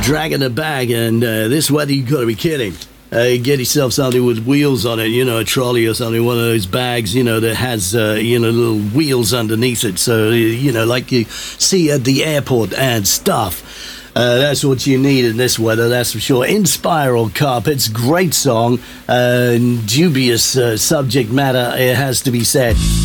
dragging a bag, and this weather, you gotta be kidding. Get yourself something with wheels on it, a trolley or something, one of those bags, that has, little wheels underneath it. So, like you see at the airport and stuff. That's what you need in this weather, that's for sure. Inspiral Carpets, great song. Dubious subject matter, it has to be said.